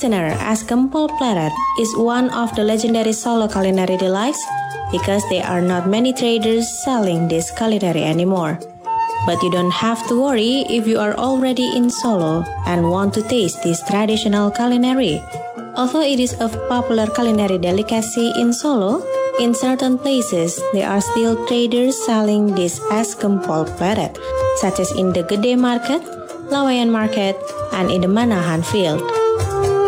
listener, es gempol pleret is one of the legendary Solo culinary delights because there are not many traders selling this culinary anymore. But you don't have to worry if you are already in Solo and want to taste this traditional culinary. Although it is a popular culinary delicacy in Solo, in certain places there are still traders selling this es gempol pleret, such as in the Gede Market, Laweyan Market, and in the Manahan Field.